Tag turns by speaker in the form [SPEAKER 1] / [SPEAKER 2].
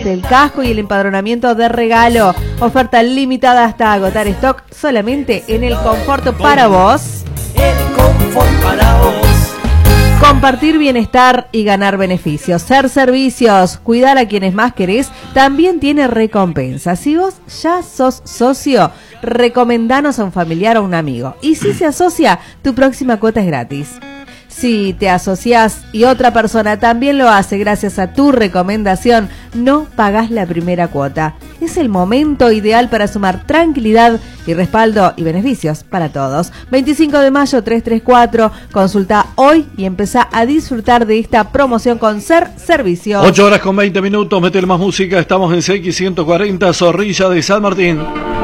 [SPEAKER 1] el casco y el empadronamiento de regalo. Oferta limitada hasta agotar stock solamente en el Confort para vos.
[SPEAKER 2] El confort para vos.
[SPEAKER 1] Compartir bienestar y ganar beneficios. Ser Servicios, cuidar a quienes más querés, también tiene recompensa. Si vos ya sos socio, recomendanos a un familiar o un amigo. Y si se asocia, tu próxima cuota es gratis. Si te asociás y otra persona también lo hace gracias a tu recomendación, no pagás la primera cuota. Es el momento ideal para sumar tranquilidad y respaldo y beneficios para todos. 25 de mayo 334, consulta hoy y empezá a disfrutar de esta promoción con Ser Servicios.
[SPEAKER 3] 8 horas con 20 minutos, metele más música, estamos en CX140, Zorrilla de San Martín.